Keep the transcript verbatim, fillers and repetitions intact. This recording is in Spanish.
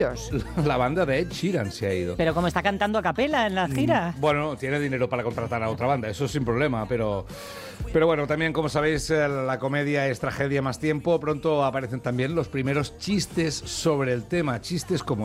La banda de Ed Sheeran se ha ido. Pero como está cantando a capela en la gira. Bueno, tiene dinero para contratar a otra banda, eso sin problema, pero... Pero bueno, también como sabéis, la comedia es tragedia más tiempo. Pronto aparecen también los primeros chistes sobre el tema, chistes como